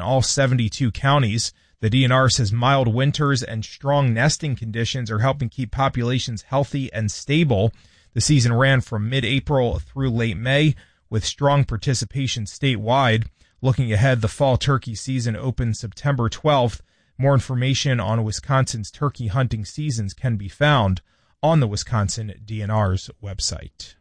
all 72 counties. The DNR says mild winters and strong nesting conditions are helping keep populations healthy and stable. The season ran from mid-April through late May, with strong participation statewide. Looking ahead, the fall turkey season opens September 12th. More information on Wisconsin's turkey hunting seasons can be found on the Wisconsin DNR's website.